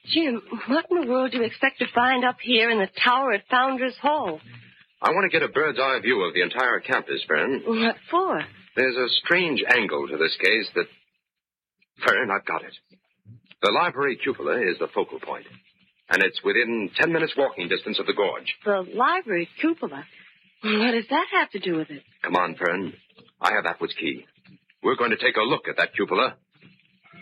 Jim, what in the world do you expect to find up here in the tower at Founders Hall? I want to get a bird's-eye view of the entire campus, Fern. What for? There's a strange angle to this case that... Fern, I've got it. The library cupola is the focal point, and it's within 10 minutes walking distance of the gorge. The library cupola? What does that have to do with it? Come on, Fern. I have Atwood's key. We're going to take a look at that cupola